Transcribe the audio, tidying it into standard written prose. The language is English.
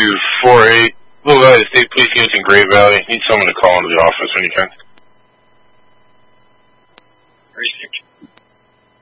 3248, Little Valley State Police Units in Great Valley. Need someone to call into the office when you can.